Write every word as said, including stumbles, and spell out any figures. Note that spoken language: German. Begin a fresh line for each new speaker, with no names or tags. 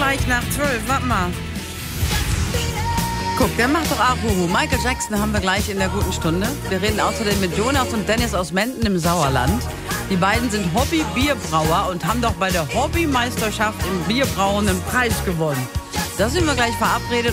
gleich nach zwölf. Warte mal. Guck, der macht doch Ahuhu. Michael Jackson haben wir gleich in der guten Stunde. Wir reden außerdem mit Jonas und Dennis aus Menden im Sauerland. Die beiden sind Hobby-Bierbrauer und haben doch bei der Hobbymeisterschaft im Bierbrauen einen Preis gewonnen. Da sind wir gleich verabredet.